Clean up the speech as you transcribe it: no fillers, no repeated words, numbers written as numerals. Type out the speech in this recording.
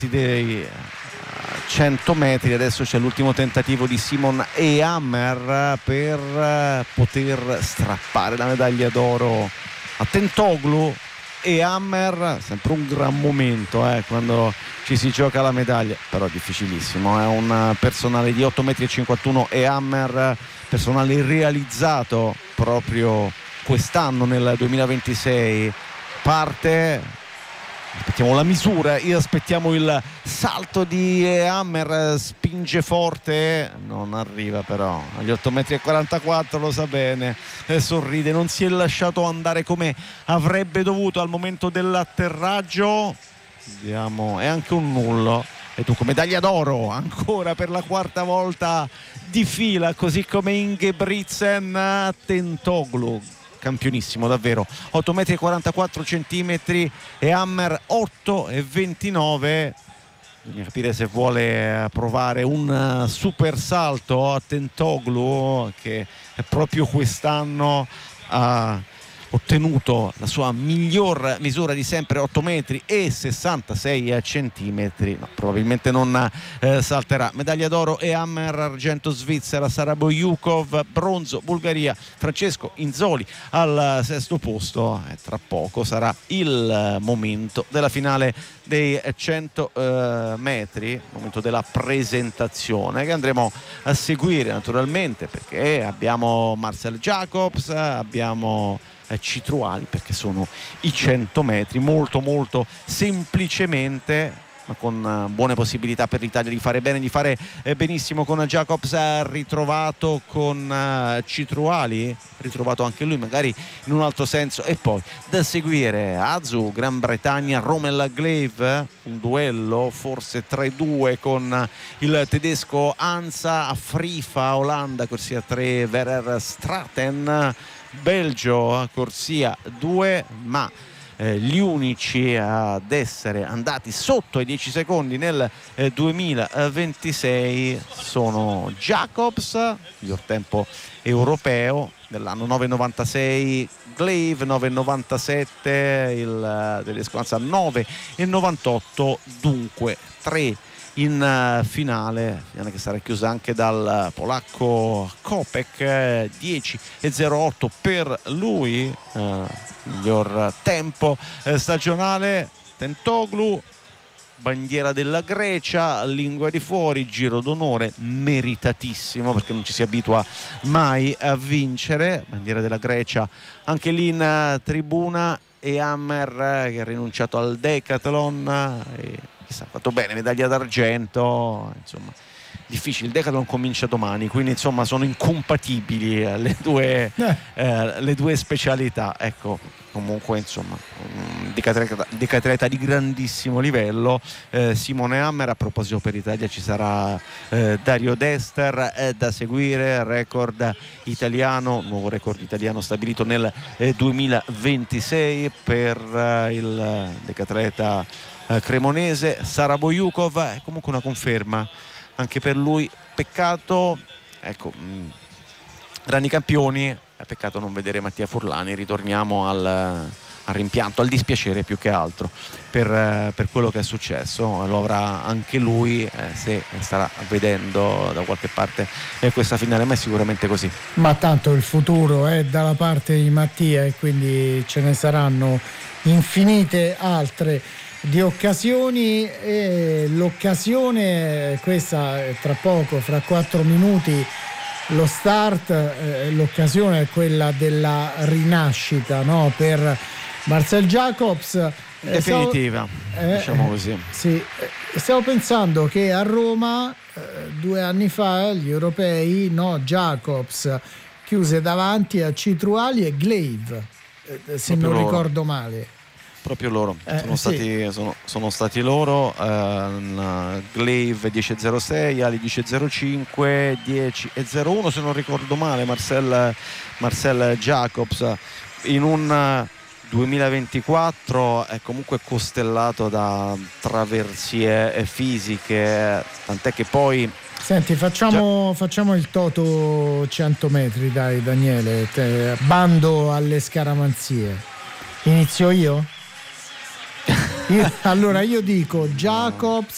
dei 100 metri. Adesso c'è l'ultimo tentativo di Simon Ehammer per poter strappare la medaglia d'oro a Tentoglou. Ehammer, sempre un gran momento quando ci si gioca la medaglia, però difficilissimo, è un personale di 8,51 m. Ehammer, personale realizzato proprio quest'anno nel 2026, parte. Aspettiamo la misura, aspettiamo il salto di Hammer, spinge forte, non arriva però agli 8,44 m, lo sa bene, sorride, non si è lasciato andare come avrebbe dovuto al momento dell'atterraggio. Vediamo, è anche un nullo. E dunque medaglia d'oro ancora per la quarta volta di fila, così come Ingebrigtsen. Tentoglou, campionissimo davvero, 8,44 m, e Hammer 8,29 m. Bisogna capire se vuole provare un super salto a Tentoglou, che proprio quest'anno ha ottenuto la sua miglior misura di sempre, 8,66 m. No, probabilmente non salterà. Medaglia d'oro Hammer, argento Svizzera Saraboyukov, bronzo Bulgaria Francesco Inzoli al sesto posto. Tra poco sarà il momento della finale dei 100 metri, momento della presentazione che andremo a seguire naturalmente, perché abbiamo Marcel Jacobs, abbiamo Citruali, perché sono i 100 metri molto molto semplicemente, ma con buone possibilità per l'Italia di fare bene, di fare benissimo, con Jacobs ritrovato, con Citruali ritrovato anche lui magari in un altro senso. E poi da seguire Azu, Gran Bretagna, Rommel Glave, un duello forse 3-2 con il tedesco Ansa, Frifa Olanda, corsia 3, Verer Straten Belgio, corsia 2, ma gli unici ad essere andati sotto i 10 secondi nel 2026 sono Jacobs, miglior tempo europeo dell'anno, 9,96, Glave 9,97, il tedesco Ansa 9,98, dunque 3 in finale che sarà chiusa anche dal polacco Kopek, 10,08 per lui, miglior tempo stagionale. Tentoglou, bandiera della Grecia, lingua di fuori, giro d'onore meritatissimo, perché non ci si abitua mai a vincere. Bandiera della Grecia anche lì in tribuna. E Hammer, che ha rinunciato al decathlon, ha fatto bene, medaglia d'argento, insomma difficile. Il decathlon comincia domani, quindi insomma sono incompatibili le due specialità. Ecco, comunque insomma decatleta di grandissimo livello. Simone Hammer. A proposito, per l'Italia ci sarà Dario Dester da seguire, record italiano, nuovo record italiano stabilito nel 2026 per il decatleta cremonese. Saraboyukov è comunque una conferma anche per lui, peccato, ecco, grandi campioni, peccato non vedere Mattia Furlani. Ritorniamo al rimpianto, al dispiacere più che altro per quello che è successo. Lo avrà anche lui se starà vedendo da qualche parte questa finale, ma è sicuramente così. Ma tanto il futuro è dalla parte di Mattia, e quindi ce ne saranno infinite altre di occasioni, e l'occasione questa tra poco, fra 4 minuti lo start, l'occasione è quella della rinascita, no? Per Marcel Jacobs, definitiva, diciamo così. Sì, stavo pensando che a Roma 2 anni fa gli europei, no, Jacobs chiuse davanti a Citruali e Glave, se non ricordo male. Proprio loro, sono stati loro. Glave 10,06, Ali 10,05, 10,01 se non ricordo male Marcel Jacobs, in un 2024 è comunque costellato da traversie fisiche, tant'è che poi senti, facciamo il toto 100 metri, dai Daniele, bando alle scaramanzie. Inizio io? Allora io dico Jacobs